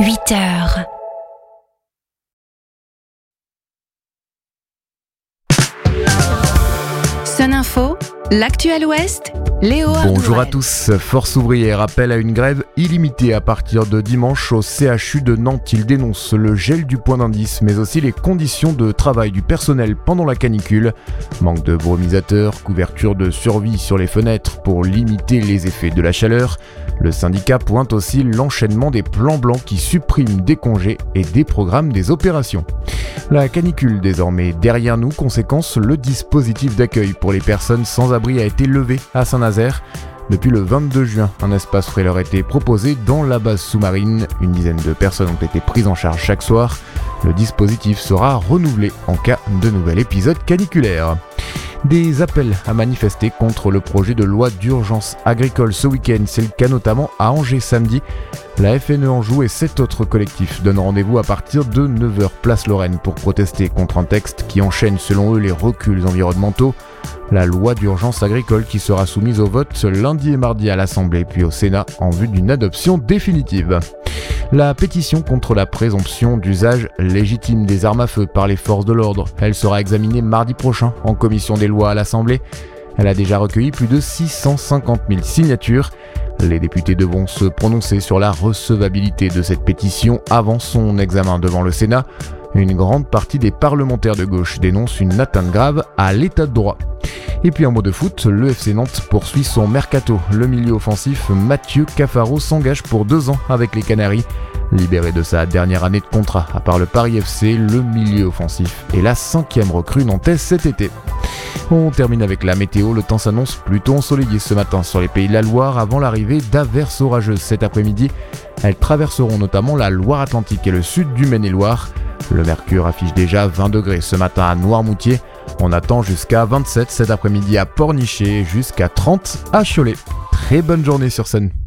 8h. Sun Info, l'actuel Ouest, Léo Hardouin. Bonjour à tous. Force ouvrière appelle à une grève illimitée à partir de dimanche au CHU de Nantes. Il dénonce le gel du point d'indice, mais aussi les conditions de travail du personnel pendant la canicule. Manque de brumisateurs, couverture de survie sur les fenêtres pour limiter les effets de la chaleur. Le syndicat pointe aussi l'enchaînement des plans blancs qui suppriment des congés et déprogramment des opérations. La canicule désormais derrière nous, conséquence, le dispositif d'accueil pour les personnes sans abri a été levé à Saint-Nazaire. Depuis le 22 juin, un espace frais leur a été proposé dans la base sous-marine. Une dizaine de personnes ont été prises en charge chaque soir. Le dispositif sera renouvelé en cas de nouvel épisode caniculaire. Des appels à manifester contre le projet de loi d'urgence agricole ce week-end, c'est le cas notamment à Angers samedi. La FNE Anjou et 7 autres collectifs donnent rendez-vous à partir de 9h place Lorraine pour protester contre un texte qui enchaîne selon eux les reculs environnementaux. La loi d'urgence agricole qui sera soumise au vote lundi et mardi à l'Assemblée puis au Sénat en vue d'une adoption définitive. La pétition contre la présomption d'usage légitime des armes à feu par les forces de l'ordre, elle sera examinée mardi prochain en commission des lois à l'Assemblée. Elle a déjà recueilli plus de 650 000 signatures. Les députés devront se prononcer sur la recevabilité de cette pétition avant son examen devant le Sénat. Une grande partie des parlementaires de gauche dénoncent une atteinte grave à l'état de droit. Et puis un mot de foot, le FC Nantes poursuit son mercato. Le milieu offensif Mathieu Cafaro s'engage pour 2 ans avec les Canaries. Libéré de sa dernière année de contrat, à part le Paris FC, le milieu offensif est la 5e recrue nantaise cet été. On termine avec la météo, le temps s'annonce plutôt ensoleillé ce matin sur les Pays de la Loire avant l'arrivée d'averses orageuses cet après-midi. Elles traverseront notamment la Loire-Atlantique et le sud du Maine-et-Loire. Le mercure affiche déjà 20 degrés ce matin à Noirmoutier. On attend jusqu'à 27 cet après-midi à Pornichet et jusqu'à 30 à Cholet. Très bonne journée sur Sun.